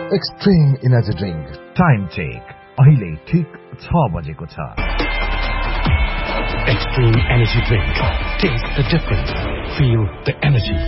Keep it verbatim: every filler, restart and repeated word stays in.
Extreme energy drink time check अहिले ठीक छ बजेको छ। Extreme Energy Drink. Taste the difference. Feel the energy.